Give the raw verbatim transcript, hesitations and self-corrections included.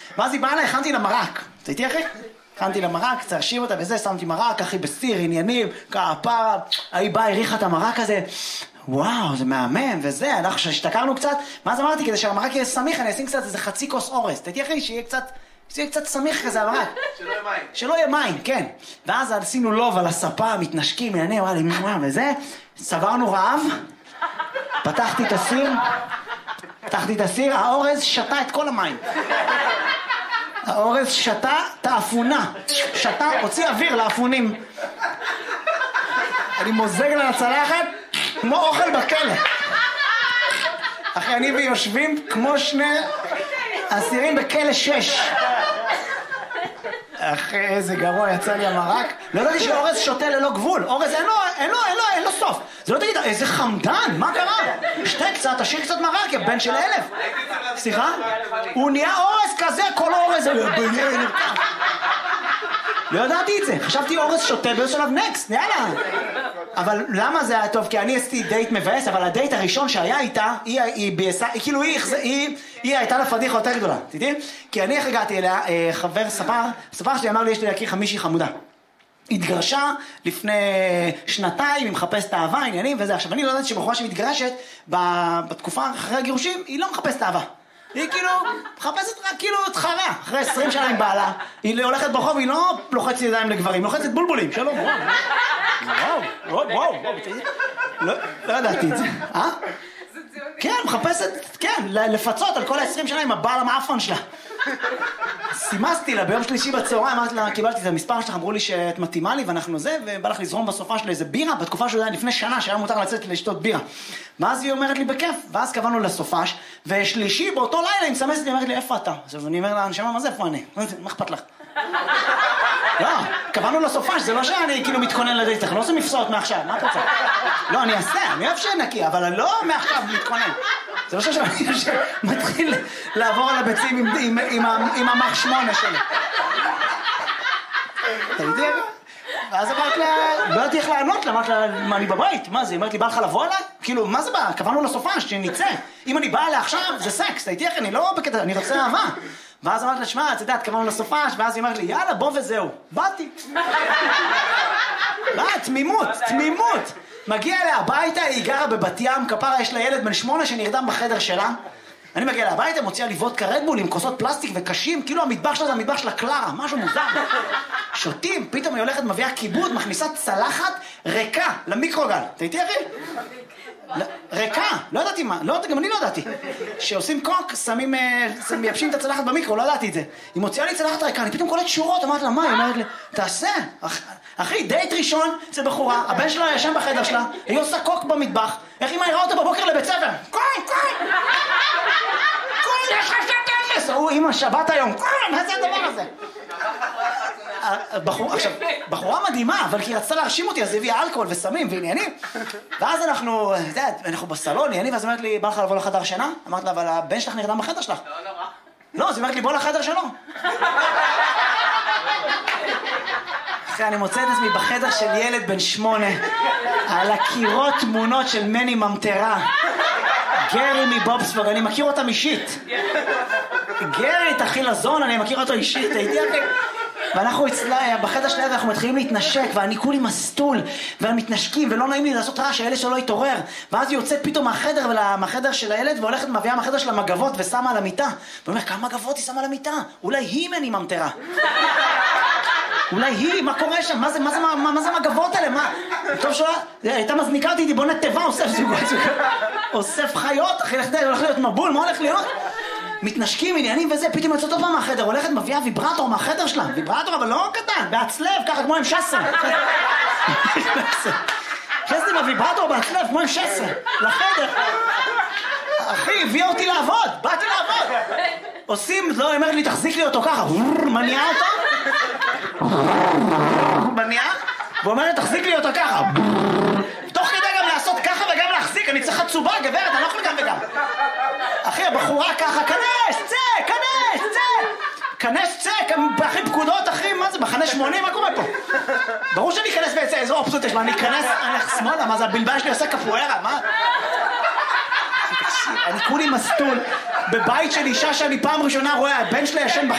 ואז היא באה לה, הכנתי לה מרק. אתה איתי, אחי? הכנתי לה מרק, צרשים אותה וזה, שמתי מרק, אחי, בסיר, עניינים, כפרה. היא באה, הריחה את המרק הזה. וואו, זה מהמם, וזה, אנחנו שהשתכרנו קצת. ואז אמרתי, כדי שהמרק יהיה סמיך, אני אשים קצת איזה חצי כוס אורז. אתה איתי, אחי? שיהיה קצת... שיהיה קצת סמיך כזה, המרק. שלא יהיה מים. שלא יהיה מים, כן. ואז עשינו לוב על הספה, מתנשקים, עניינים, וואלה, וזה. סברנו רעב. פתחתי את הסיר. פתחתי את הסיר, האורז שתה את כל המים. האורז שתה את האפונה. שתה, הוציא אוויר לאפונים. אני מוזג לה לצלחת, כמו אוכל בכלא. אחי, אני ויושבים כמו שני אסירים בכלא שש. אחי, איזה גרוע יצא לי המרק. לא ידעתי שאורז שותה ללא גבול. אורז אין לו, אין לו, אין לו, אין לו סוף. זה לא תגיד, איזה חמדן, מה קרה? שתה קצת, תשאיר קצת מרק, יא בן של אלף. סליחה? הוא נהיה אורז כזה, כל אורז. לא ידעתי את זה. חשבתי אורז שותה ביוס עליו נקסט, יאללה. אבל למה זה היה טוב? כי אני עשיתי דייט מבאס, אבל הדייט הראשון שהיה איתה, היא, היא בייסה, כאילו היא, היא, היא הייתה לה פדיחה יותר גדולה, תדעי? כי אני איך הגעתי אליה, חבר ספר, ספר שלי אמר לי, יש לי להכיר חמישי חמודה. התגרשה לפני שנתיים, היא מחפשת אהבה, עניינים וזה. עכשיו, אני לא יודעת שבחורה שמתגרשת, בתקופה אחרי הגירושים, היא לא מחפשת אהבה. היא כאילו מחפשת רק כאילו תחרה, אחרי עשרים שנה עם בעלה. היא הולכת ברחוב, היא לא לוחצת ידיים לגברים, היא לוחצת בולבולים. שלום, וואו, וואו, וואו, וואו, לא ידעתי את זה. אה? כן, מחפשת, כן, לפצות על כל ה-עשרים שנה עם הבעל המאפון שלה. סימסתי לה ביום שלישי בצהריים, אמרתי לה, קיבלתי את המספר שלך, אמרו לי שאת מתאימה לי ואנחנו זה, ובא לך לזרום בסופה של איזה בירה, בתקופה שהוא היה לפני שנה שהיה מותר לצאת לשתות בירה. ואז היא אומרת לי בכיף, ואז קבענו לסופש, ושלישי באותו לילה היא מסמסת לי, אומרת לי, איפה אתה? עכשיו אני אומר לה, נשמה, מה זה, איפה אני? מה אכפת לך? לא, קבענו לסופש, זה לא שאני כאילו מתכונן לדייט, אנחנו לא עושים מפסעות מעכשיו, מה אתה רוצה? לא, אני אעשה, אני אוהב שנקי, אבל אני לא מעכשיו מתכונן. זה לא שאני מתחיל לעבור על הביצים עם המח שמונה שלי. אתה יודעת? ואז אמרת לה, לא יודעת איך לענות לה, אמרת לה, מה, אני בבית? מה זה? היא אמרת לי, בא לך לבוא אליי? כאילו, מה זה בא? קבענו לסופש, שנצא. אם אני באה אליה עכשיו, זה סקס, אתה יודעת? אני לא בקטע, אני רוצה אהבה. ואז אמרת לה, שמע, את יודעת, קבענו לסופש, ואז היא אמרת לי, יאללה, בוא וזהו. באתי. מה, תמימות, תמימות. מגיע אליה הביתה, היא גרה בבת ים, כפרה, יש לה ילד בן שמונה שנרדם בחדר שלה. אני מגיע אליה הביתה, מוציאה לי וודקה רדבול עם כוסות פלסטיק וקשים, כאילו המטבח שלה זה המטבח של הקלרה, משהו מוזר. שותים, פתאום היא הולכת, מביאה כיבוד, מכניסה צלחת ריקה למיקרוגל. אתה איתי, אחי? ריקה, לא ידעתי מה, לא, גם אני לא ידעתי. שעושים קוק, שמים, מייבשים את הצלחת במיקרו, לא ידעתי את זה. היא מוציאה לי צלחת ריקה, אני פתאום קולט שורות, אמרת לה, מה? היא אומרת לי, תעשה. אחי, דייט ראשון, זה בחורה, הבן שלה ישן בחדר שלה, היא עושה קוק במטבח, איך אמא יראה אותה בבוקר לבית ספר? קוק, קוק! קוק, יש לך שת אפס! הוא, אמא, שבת היום, קוק, מה זה הדבר הזה? עכשיו, בחורה מדהימה, אבל כי היא רצתה להרשים אותי, אז הביאה אלכוהול וסמים ועניינים. ואז אנחנו, אתה יודע, אנחנו בסלון, עניינים, ואז אומרת לי, בא לך לבוא לחדר שינה? אמרת לה, אבל הבן שלך נרדם בחדר שלך. לא, לא, מה? לא, אז היא אומרת לי, בוא לחדר שלו. אחרי, אני מוצא את עצמי בחדר של ילד בן שמונה, על הקירות תמונות של מני ממטרה. גרי מבובספוג, אני מכיר אותם אישית. גרי, תחיל לזון, אני מכיר אותו אישית, הייתי אחי. ואנחנו אצלה, בחדר שלה אנחנו מתחילים להתנשק, ואני כולי מסטול, ומתנשקים, ולא נעים לי לעשות רעש, שהילד שלו יתעורר. ואז היא יוצאת פתאום מהחדר, מהחדר של הילד, והולכת מביאה מהחדר של המגבות, ושמה על המיטה. ואומר, כמה מגבות היא שמה על המיטה? אולי היא מני ממטרה. אולי היא, מה קורה שם? מה זה, מה זה, מה, מה זה מגבות האלה? מה? טוב שלה, הייתה מזניקה אותי, בוא נטבע, אוסף זוגות, אוסף חיות, אחי, הולך להיות מבול, מה הולך להיות? מתנשקים, עניינים וזה, פתאום יוצאת עוד פעם מהחדר, הולכת מביאה ויברטור מהחדר שלה, ויברטור אבל לא קטן, בהצלב, ככה כמו עם שסר. חסתי בוויברטור בהצלב, כמו עם שסר, לחדר. אחי, הביאה אותי לעבוד, באתי לעבוד. עושים, לא, היא אומרת לי, תחזיק לי אותו ככה, מניעה אותו. מניעה, ואומרת, תחזיק לי אותו ככה. תוך כדי גם לעשות ככה וגם להחזיק, אני צריך חצובה, גברת, אני לא יכול גם וגם. אחי, הבחורה ככה, כנס, צא, כנס, צא. כנס, צא, אחי, פקודות, אחי, מה זה, בחנה שמונים, מה קורה פה? ברור שאני אכנס ויצא, איזו אופציות יש, מה, אני אכנס, אני אלך שמאלה, מה זה, הבלבן שלי עושה קפוארה, מה? אני כולי מסטול, בבית של אישה שאני פעם ראשונה רואה, הבן שלה ישן בחדר.